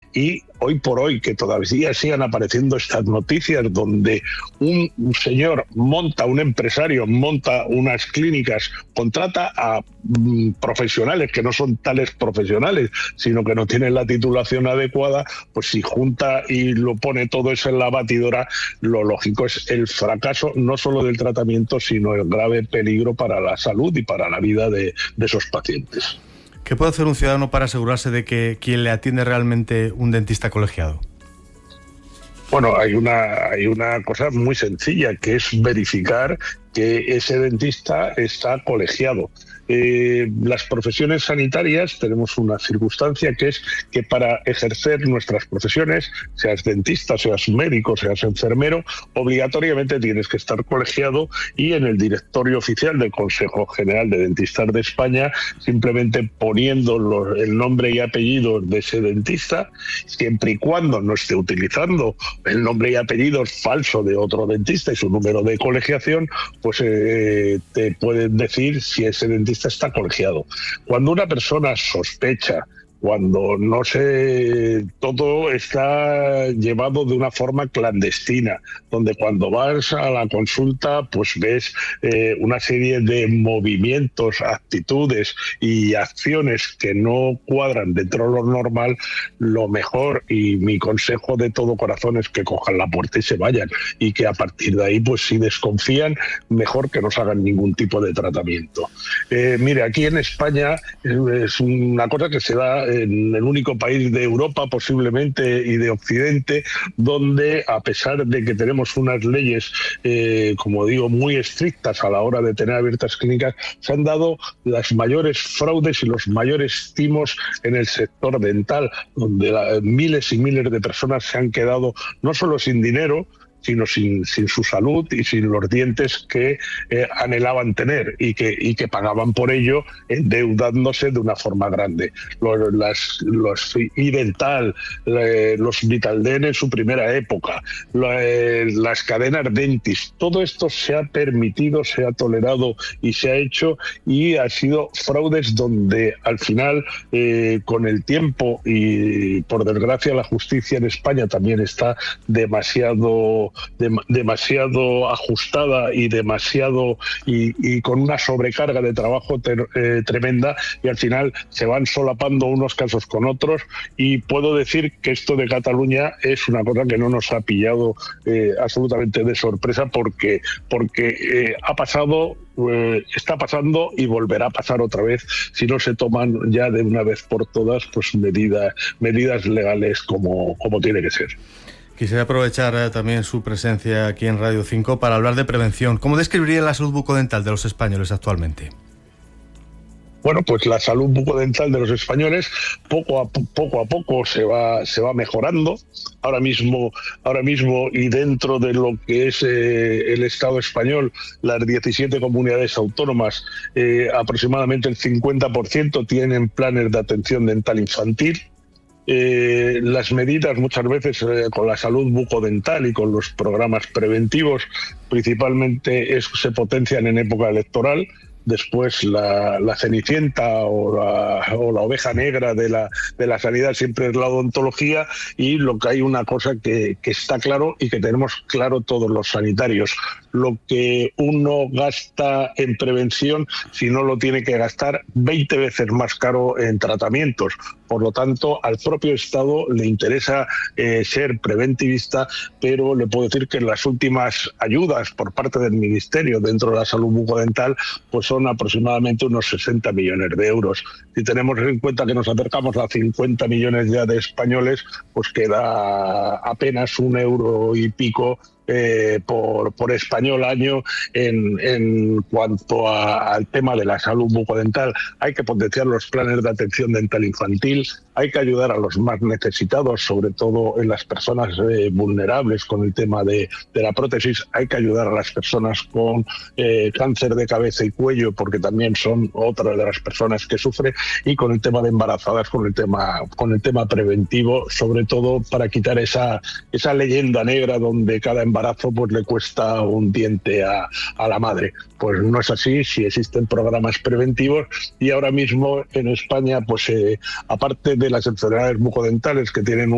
Y hoy por hoy, que todavía sigan apareciendo estas noticias donde un señor un empresario monta unas clínicas, contrata a profesionales que no son tales profesionales, sino que no tienen la titulación adecuada, pues si junta y lo pone todo eso en la batidora, lo lógico es el fracaso no solo del tratamiento, sino el grave peligro para la salud y para la vida de esos pacientes. ¿Qué puede hacer un ciudadano para asegurarse de que quien le atiende realmente un dentista colegiado? Bueno, hay una cosa muy sencilla, que es verificar que ese dentista está colegiado. Las profesiones sanitarias tenemos una circunstancia que es que para ejercer nuestras profesiones, seas dentista, seas médico, seas enfermero, obligatoriamente tienes que estar colegiado, y en el directorio oficial del Consejo General de Dentistas de España, simplemente poniendo el nombre y apellido de ese dentista, siempre y cuando no esté utilizando el nombre y apellido falso de otro dentista y su número de colegiación, pues te pueden decir si ese dentista está colegiado. Cuando una persona sospecha, cuando no sé, todo está llevado de una forma clandestina, donde cuando vas a la consulta pues ves una serie de movimientos, actitudes y acciones que no cuadran dentro de lo normal, lo mejor y mi consejo de todo corazón es que cojan la puerta y se vayan, y que a partir de ahí, pues si desconfían, mejor que no se hagan ningún tipo de tratamiento. Mire, aquí en España es una cosa que se da en el único país de Europa posiblemente y de Occidente donde, a pesar de que tenemos unas leyes, como digo, muy estrictas a la hora de tener abiertas clínicas, se han dado las mayores fraudes y los mayores timos en el sector dental, donde miles y miles de personas se han quedado no solo sin dinero, sino sin su salud y sin los dientes que anhelaban tener y que pagaban por ello, endeudándose de una forma grande. Los iDental, los Vitaldent en su primera época, las cadenas Dentis, todo esto se ha permitido, se ha tolerado y se ha hecho, y ha sido fraudes donde al final, con el tiempo y por desgracia la justicia en España también está demasiado ajustada y y con una sobrecarga de trabajo tremenda, y al final se van solapando unos casos con otros, y puedo decir que esto de Cataluña es una cosa que no nos ha pillado absolutamente de sorpresa, porque ha pasado, está pasando y volverá a pasar otra vez si no se toman ya de una vez por todas pues medidas legales como tiene que ser. Quisiera aprovechar también su presencia aquí en Radio 5 para hablar de prevención. ¿Cómo describiría la salud bucodental de los españoles actualmente? Bueno, pues la salud bucodental de los españoles poco a poco se va mejorando. Ahora mismo, y dentro de lo que es el Estado español, las 17 comunidades autónomas, aproximadamente el 50% tienen planes de atención dental infantil. Las medidas muchas veces con la salud bucodental y con los programas preventivos principalmente se potencian en época electoral. Después la cenicienta o la oveja negra de la sanidad siempre es la odontología, y lo que hay una cosa que está claro y que tenemos claro todos los sanitarios: lo que uno gasta en prevención, si no lo tiene que gastar 20 veces más caro en tratamientos. Por lo tanto, al propio Estado le interesa ser preventivista, pero le puedo decir que las últimas ayudas por parte del Ministerio dentro de la salud bucodental pues son aproximadamente unos 60 millones de euros. Si tenemos en cuenta que nos acercamos a 50 millones ya de españoles, pues queda apenas €1 y pico por español año en cuanto al tema de la salud bucodental. Hay que potenciar los planes de atención dental infantil, hay que ayudar a los más necesitados, sobre todo en las personas vulnerables con el tema de la prótesis, hay que ayudar a las personas con cáncer de cabeza y cuello, porque también son otra de las personas que sufre, y con el tema de embarazadas, con el tema preventivo, sobre todo para quitar esa leyenda negra donde cada embarazo pues le cuesta un diente a la madre. Pues no es así, si existen programas preventivos, y ahora mismo en España, pues aparte de las enfermedades bucodentales que tienen